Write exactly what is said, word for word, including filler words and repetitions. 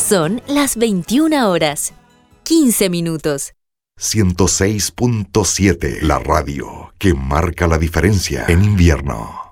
Son las veintiuna horas, quince minutos. ciento seis punto siete, la radio que marca la diferencia en invierno.